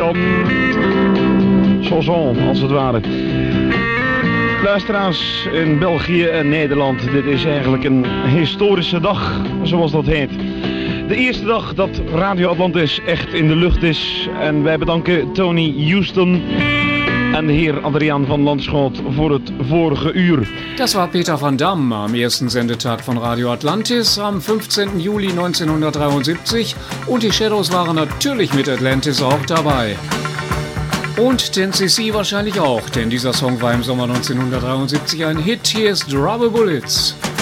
Jan. Chanson, als het ware. Luisteraars in België en Nederland, dit is eigenlijk een historische dag, zoals dat heet. De eerste dag dat Radio Atlantis echt in de lucht is. En wij bedanken Tony Houston en de heer Adriaan van Landschot voor het vorige uur. Das war Peter van Dam am ersten Sendetag von Radio Atlantis am 15. Juli 1973 und die Shadows waren natürlich mit Atlantis auch dabei. Und den CC wahrscheinlich auch, denn dieser Song war im Sommer 1973 ein Hit. Hier ist Rubber Bullets.